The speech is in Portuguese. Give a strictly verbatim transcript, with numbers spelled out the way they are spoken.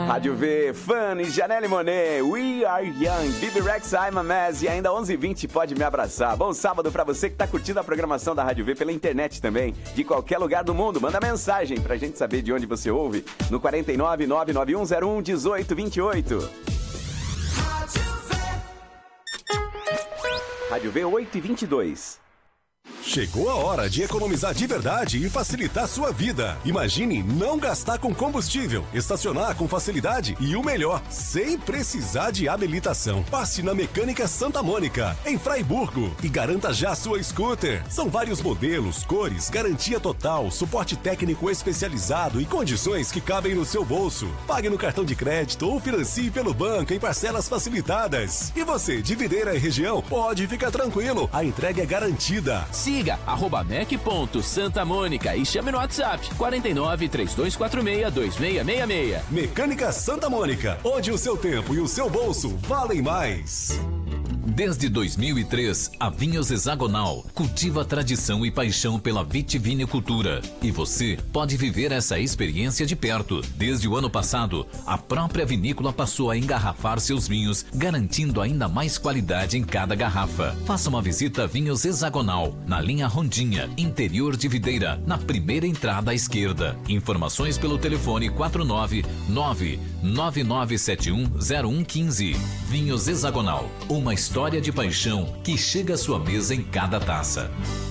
Rádio V, Fanny, Janelle Monáe, We Are Young, Bibi Rex, I'm a Mess e ainda onze e vinte pode me abraçar. Bom sábado pra você que tá curtindo a programação da Rádio V pela internet também, de qualquer lugar do mundo. Manda mensagem pra gente saber de onde você ouve no quarenta e nove, nove nove um zero um, dezoito vinte e oito. Rádio V, oito e vinte e dois. Chegou a hora de economizar de verdade e facilitar sua vida. Imagine não gastar com combustível, estacionar com facilidade e o melhor, sem precisar de habilitação. Passe na Mecânica Santa Mônica, em Fraiburgo, e garanta já sua scooter. São vários modelos, cores, garantia total, suporte técnico especializado e condições que cabem no seu bolso. Pague no cartão de crédito ou financie pelo banco em parcelas facilitadas. E você, de Videira e região, pode ficar tranquilo, a entrega é garantida. Siga arroba mec ponto Santa Mônica e chame no WhatsApp quarenta e nove, três dois quatro seis, dois seis seis seis. Mecânica Santa Mônica, onde o seu tempo e o seu bolso valem mais. Desde dois mil e três, a Vinhos Hexagonal cultiva tradição e paixão pela vitivinicultura. E você pode viver essa experiência de perto. Desde o ano passado, a própria vinícola passou a engarrafar seus vinhos, garantindo ainda mais qualidade em cada garrafa. Faça uma visita a Vinhos Hexagonal, na linha Rondinha, interior de Videira, na primeira entrada à esquerda. Informações pelo telefone quatro nove nove, nove nove sete um, zero um um cinco. Vinhos Hexagonal, uma história de paixão que chega à sua mesa em cada taça.